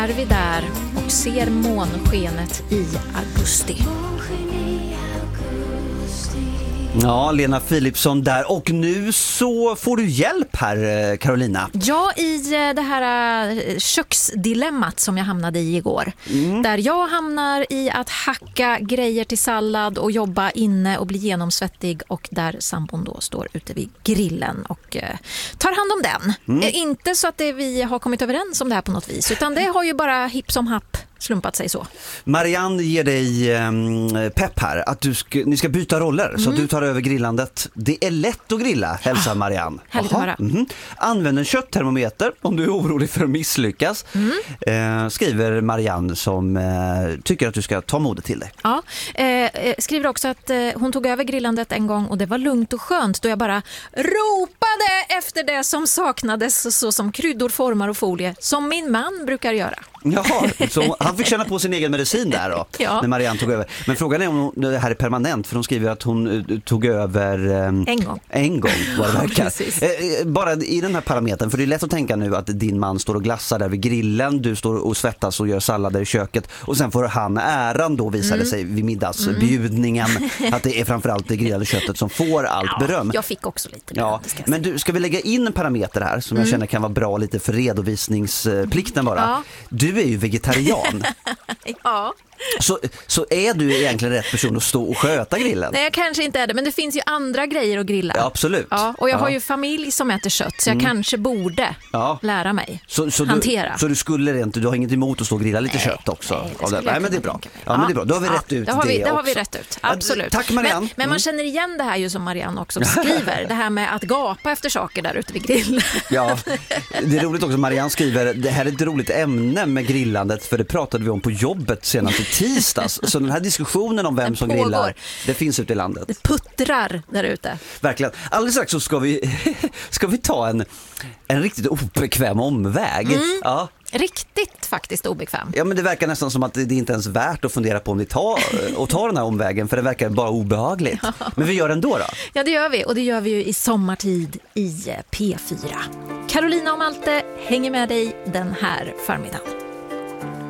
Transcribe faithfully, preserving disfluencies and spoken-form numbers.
Är vi där och ser månskenet i augusti. Ja, Lena Philipsson där. Och nu så får du hjälp här, Carolina. Ja, i det här köksdilemmat som jag hamnade i igår. Mm. Där jag hamnar i att hacka grejer till sallad och jobba inne och bli genomsvettig. Och där sambon då står ute vid grillen och eh, tar hand om den. Mm. Eh, inte så att det, vi har kommit överens om det här på något vis. Utan det har ju bara hipp som happ slumpat sig så. Marianne ger dig um, pepp här att du ska, ni ska byta roller mm. så att du tar över grillandet. Det är lätt att grilla, hälsar Marianne. Härligt att höra. Mm. Använd en kötttermometer om du är orolig för att misslyckas. Mm. Eh, skriver Marianne som eh, tycker att du ska ta modet till dig. Ja, eh, skriver också att eh, hon tog över grillandet en gång och det var lugnt och skönt då jag bara ropade efter det som saknades så som kryddor, formar och folie som min man brukar göra. Jaha, så han fick känna på sin egen medicin där då, ja. När Marianne tog över. Men frågan är om det här är permanent, för de skriver att hon tog över um, en gång. En gång, vad det verkar. Ja, eh, bara i den här parametern, för det är lätt att tänka nu att din man står och glassar där vid grillen, du står och svettas och gör sallader i köket och sen får han äran då, visar det mm. sig vid middagsbjudningen mm. att det är framförallt det grillade köttet som får allt ja, beröm. Jag fick också lite beröm. Ja, men du, ska vi lägga in en parameter här som mm. jag känner kan vara bra lite för redovisningsplikten bara. Ja. Du är ju vegetarian. Ja. Så, så är du egentligen rätt person att stå och sköta grillen? Nej, jag kanske inte är det, men det finns ju andra grejer att grilla. Ja, absolut. Ja, och jag ja. har ju familj som äter kött, så jag mm. kanske borde ja. lära mig så, så hantera. Du, så du skulle inte, du har inget emot att stå och grilla lite nej, kött också? Nej, det, det. nej men det är bra. Ja, ja. men det är bra. Då har vi ja, rätt ut det, har vi, det, det också. har vi rätt ut, absolut. Tack Marianne. Men, men man känner igen det här ju som Marianne också skriver, det här med att gapa efter saker där ute vid grillen. Ja, det är roligt också. Marianne skriver, det här är ett roligt ämne med grillandet, för det pratade vi om på jobbet senast i tisdags. Så den här diskussionen om vem som pågår. grillar, det finns ute i landet. Det puttrar där ute. Verkligen. Alldeles strax så ska vi, ska vi ta en, en riktigt obekväm omväg. Mm. Ja. Riktigt faktiskt obekväm. Ja, men det verkar nästan som att det inte ens är värt att fundera på om vi tar, och tar den här omvägen, för det verkar bara obehagligt. Ja. Men vi gör den då då? Ja, det gör vi, och det gör vi ju i sommartid i P fyra. Carolina och Malte hänger med dig den här förmiddagen.